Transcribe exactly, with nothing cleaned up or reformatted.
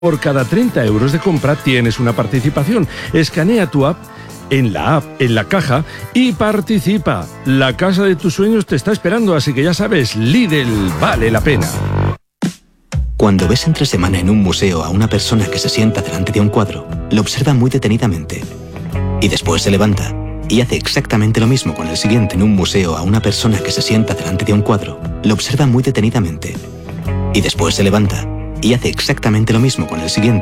Por cada treinta euros de compra tienes una participación. Escanea tu app en la app, en la caja y participa. La casa de tus sueños te está esperando, así que ya sabes, Lidl vale la pena. Cuando ves entre semana en un museo a una persona que se sienta delante de un cuadro, lo observa muy detenidamente. Y después se levanta y hace exactamente lo mismo con el siguiente en un museo a una persona que se sienta delante de un cuadro, lo observa muy detenidamente. Y después se levanta y hace exactamente lo mismo con el siguiente.